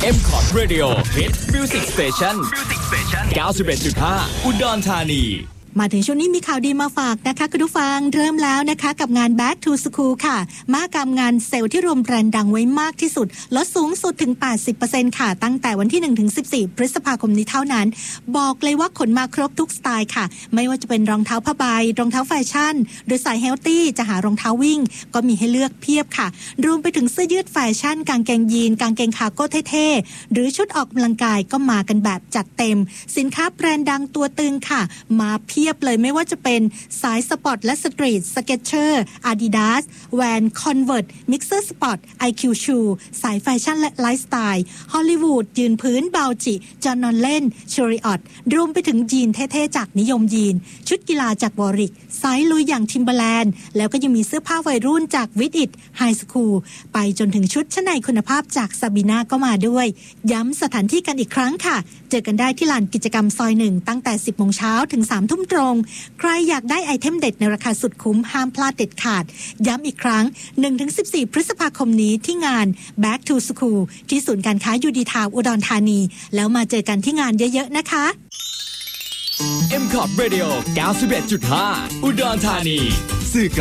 M-Cot Radio Hit Music Station 91.5 อุดรธานีมาถึงช่วงนี้มีข่าวดีมาฝากนะคะคุณผู้ฟังเริ่มแล้วนะคะกับงาน Back to School ค่ะมหกรรมงานเซลล์ที่รวมแบรนด์ดังไว้มากที่สุดลดสูงสุดถึง 80% ค่ะตั้งแต่วันที่ 1-14 พฤษภาคมนี้เท่านั้นบอกเลยว่าขนมาครบทุกสไตล์ค่ะไม่ว่าจะเป็นรองเท้าผ้าใบรองเท้าแฟชั่นหรือสายเฮลตี้จะหารองเท้าวิ่งก็มีให้เลือกเพียบค่ะรวมไปถึงเสื้อยืดแฟชั่นกางเกงยีนกางเกงคาร์โก้เท่ๆหรือชุดออกกำลังกายก็มากันแบบจัดเต็มสินค้าแบรนด์ดังตัวตึงค่ะมาเพียบเลยไม่ว่าจะเป็นสายสปอร์ตและสตรีทสเก็ตเชอร์ Adidas แวนคอนเวิร์ตมิกเซอร์สปอร์ต IQ ชูสายแฟชั่นและไลฟ์สไตล์ฮอลลีวูดยืนพื้นบาวจิจอนนอนเล่นชริออตรวมไปถึงยีนเท่ๆจากนิยมยีนชุดกีฬาจากวอริกสายลุยอย่างทิมเบอร์แลนด์แล้วก็ยังมีเสื้อผ้าวัยรุ่นจากวิดอิทไฮสคูลไปจนถึงชุดชั้นในคุณภาพจากซาบีนาก็มาด้วยย้ำสถานที่กันอีกครั้งค่ะเจอกันได้ที่ลานกิจกรรมซอย1ตั้งแต่ 10 โมงเช้าถึง 3 ทุ่มตรงใครอยากได้ไอเทมเด็ดในราคาสุดคุ้มห้ามพลาดเด็ดขาดย้ำอีกครั้ง 1-14 พฤษภาคมนี้ที่งาน Back to School ที่ศูนย์การค้ายูดีทาวน์อุดรธานีแล้วมาเจอกันที่งานเยอะๆนะคะ M-Cot Radio 91.5 อุดรธานีสื่อก